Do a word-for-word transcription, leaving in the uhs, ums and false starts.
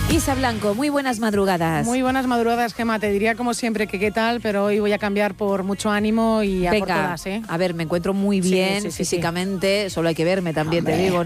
Isa Blanco, muy buenas madrugadas. Muy buenas madrugadas, Gemma. Te diría como siempre que qué tal, pero hoy voy a cambiar por mucho ánimo y a Venga, por todas, ¿eh? A ver, me encuentro muy bien Sí, sí, sí, físicamente, sí. Solo hay que verme también, Hombre. te digo.